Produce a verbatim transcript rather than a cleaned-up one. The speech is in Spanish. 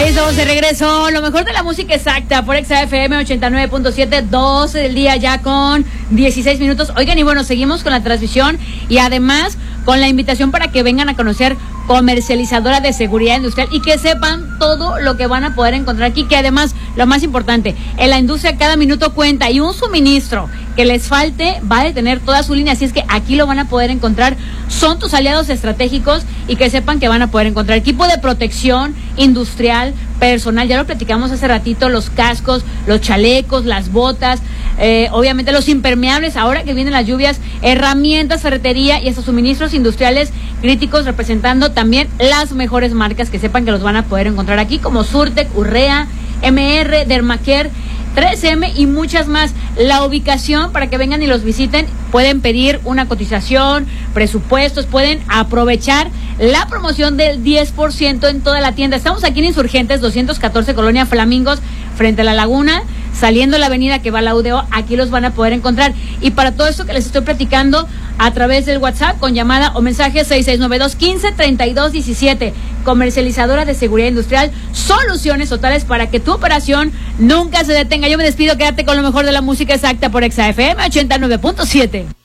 Estamos de regreso, lo mejor de la música exacta por Exa F M ochenta y nueve punto siete, doce del día ya con dieciséis minutos. Oigan, y bueno, seguimos con la transmisión y además con la invitación para que vengan a conocer Comercializadora de Seguridad Industrial y que sepan todo lo que van a poder encontrar aquí, que además, lo más importante, en la industria cada minuto cuenta y un suministro que les falte va a detener toda su línea, así es que aquí lo van a poder encontrar, son tus aliados estratégicos y que sepan que van a poder encontrar equipo de protección industrial, personal, ya lo platicamos hace ratito, los cascos, los chalecos, las botas, eh, obviamente los impermeables, ahora que vienen las lluvias, herramientas, ferretería y hasta suministros industriales críticos, representando también las mejores marcas, que sepan que los van a poder encontrar aquí, como Surtec, Urrea, M R, Dermacare, tres eme y muchas más. La ubicación para que vengan y los visiten, pueden pedir una cotización, presupuestos, pueden aprovechar la promoción del diez por ciento en toda la tienda. Estamos aquí en Insurgentes doscientos catorce, Colonia Flamingos, frente a la laguna, saliendo la avenida que va a la U D O, aquí los van a poder encontrar. Y para todo esto que les estoy platicando, a través del WhatsApp, con llamada o mensaje seis seis nueve dos, quince, treinta y dos, diecisiete. Comercializadora de Seguridad Industrial, soluciones totales para que tu operación nunca se detenga. Yo me despido, quédate con lo mejor de la música exacta por Exa F M ochenta y nueve punto siete.